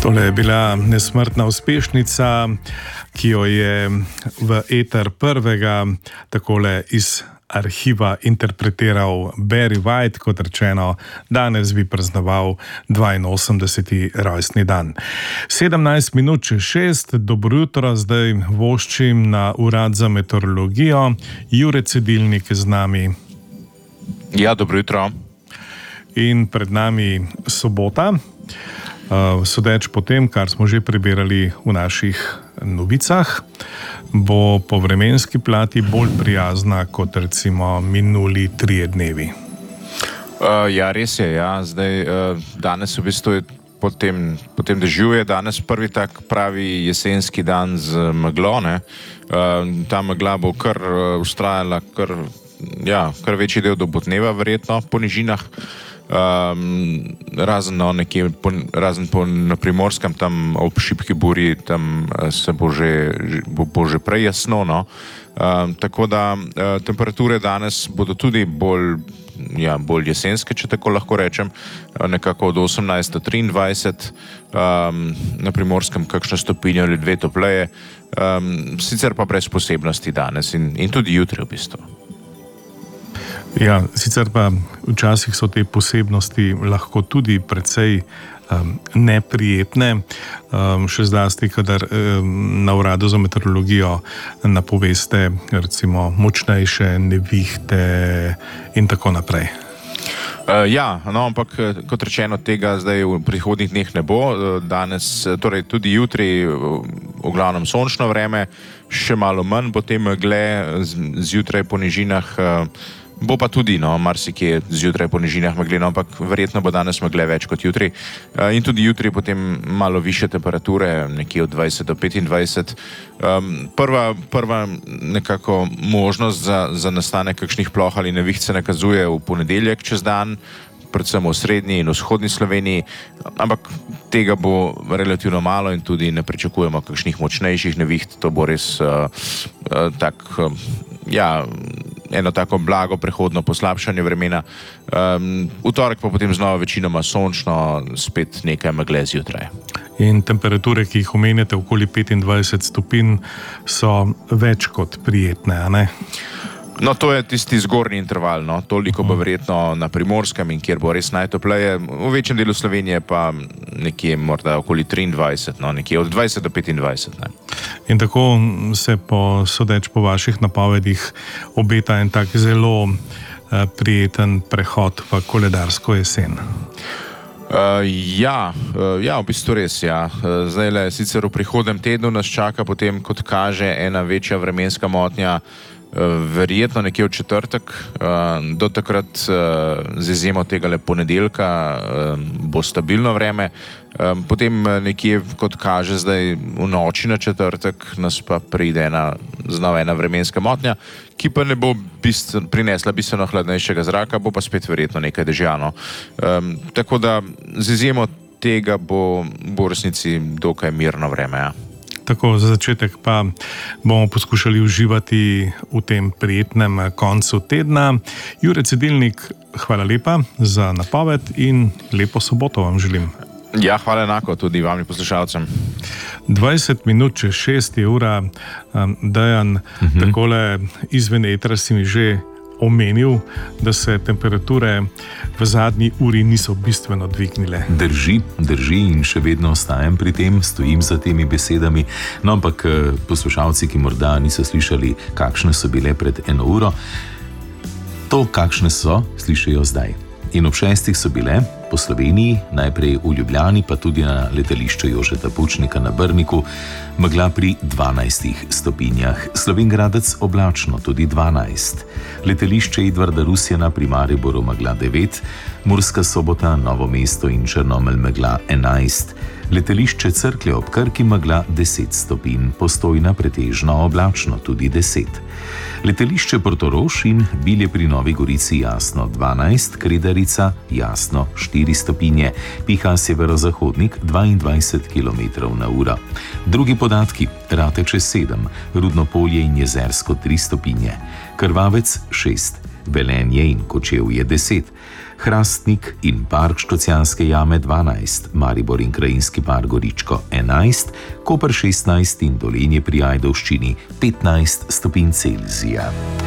Tole je bila nesmrtna uspešnica, ki jo je v eter prvega takole iz arhiva interpretiral Barry White, kot rečeno, danes bi praznoval 82. rojstni dan. 17 minut čez 6, dobro jutro, zdaj voščim na Urad za meteorologijo. Jure Cedilnik je z nami. Ja, dobro jutro. In pred nami sobota. Sodeč po tem, kar smo že prebirali v naših novicah, bo po vremenski plati bolj prijazna kot recimo minuli 3 dnevi. Ja, res je. Ja. Zdaj, danes v bistvu je po tem dežju je danes prvi tak pravi jesenski dan z meglo. Ta megla bo kar vztrajala kar večji del do bodneva verjetno po nižinah. Razen na Primorskem, tam ob šibki buri, tam se bo že prej jasno, no. Tako da temperature danes bodo tudi bolj jesenske, če tako lahko rečem, nekako od 18 do 23, na Primorskem kakšno stopinjo ali 2 topleje, sicer pa brez posebnosti danes in tudi jutri v bistvu. Ja, sicer pa včasih so te posebnosti lahko tudi precej neprijetne, še zlasti, kadar na Uradu za meteorologijo napoveste recimo močnejše nevihte in tako naprej. Ja, no, ampak kot rečeno, tega zdaj v prihodnjih dneh ne bo. Danes, torej tudi jutri, v glavnem sončno vreme, še malo manj bo te megle zjutraj po nižinah. Bo pa tudi, marsikje zjutraj po nižinah megleno, ampak verjetno bo danes megle več kot jutri. In tudi jutri potem malo više temperature, nekje od 20 do 25. Prva nekako možnost za nastanek kakšnih ploh ali neviht se nakazuje v ponedeljek čez dan, predvsem v srednji in vzhodni Sloveniji, ampak tega bo relativno malo in tudi ne pričakujemo kakšnih močnejših neviht. To bo res eno tako blago prehodno poslabšanje vremena. V torek pa potem znova večinoma sončno, spet nekaj megle zjutraj. In temperature, ki jih omenjate, okoli 25 stopinj, so več kot prijetne, a ne? No, to je tisti zgornji interval, no. Toliko bo verjetno na Primorskem in kjer bo res najtopleje. V večjem delu Slovenije pa nekje morda okoli 23, no, nekje od 20 do 25. Ne. In tako se sodeč po vaših napovedih obeta en tak zelo prijeten prehod v koledarsko jesen. Ja, v bistvu res, ja. Zdajle, sicer v prihodnem tednu nas čaka potem, kot kaže, ena večja vremenska motnja, verjetno nekje v četrtek. Do takrat, z izjemo tegale ponedeljka, bo stabilno vreme. Potem nekje, kot kaže zdaj, v noči na četrtek nas pa pride znova ena vremenska motnja, ki pa ne bo prinesla bistveno hladnejšega zraka, bo pa spet verjetno nekaj dežjano. Tako da z izjemo tega bo v resnici dokaj mirno vreme, ja. Tako, za začetek pa bomo poskušali uživati v tem prijetnem koncu tedna. Jure Cedilnik, hvala lepa za napoved in lepo soboto vam želim. Ja, hvala enako tudi vam in poslušalcem. 20 minut čez 6 je ura. Dejan, takole izven etra si mi že omenil, da se temperature v zadnji uri niso bistveno dvignile. Drži in še vedno ostajam pri tem, stojim za temi besedami. No, ampak poslušalci, ki morda niso slišali, kakšne so bile pred 1 uro, to, kakšne so, slišijo zdaj. In ob 6 so bile po Sloveniji, najprej v Ljubljani, pa tudi na letališču Jožeta Pučnika na Brniku, megla pri 12 stopinjah. Slovenj Gradec oblačno, tudi 12. Letališče Edvarda Rusjana pri Mariboru megla 9, Murska Sobota, Novo mesto in Črnomelj megla 11. Letališče Cerklje ob Krki megla 10 stopinj, Postojna pretežno oblačno, tudi 10. Letališče Portorož in Bilje pri Novi Gorici jasno 12, Kredarica jasno 4 stopinje, piha severozahodnik 22 km/h. Drugi podatki: Rateče 7, Rudno Polje in Jezersko 3 stopinje, Krvavec 6, Velenje in Kočevje 10, Hrastnik in park Škocjanske jame 12, Maribor in krajinski park Goričko 11, Koper 16 in Dolenje pri Ajdovščini 15 stopinj Celzija.